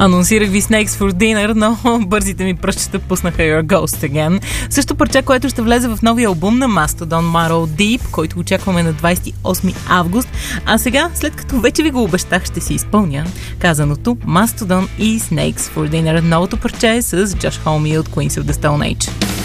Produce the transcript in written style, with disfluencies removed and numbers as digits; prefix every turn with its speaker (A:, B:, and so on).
A: Анонсирах ви Snakes for Dinner, но бързите ми пръщчета пуснаха Your Ghost Again. Също парче, което ще влезе в новия албум на Mastodon Marrow Deep, който очакваме на 28 август. А сега, след като вече ви го обещах, ще си изпълня казаното. Mastodon и Snakes for Dinner. Новото парче с Josh Homme от Queens of the Stone Age.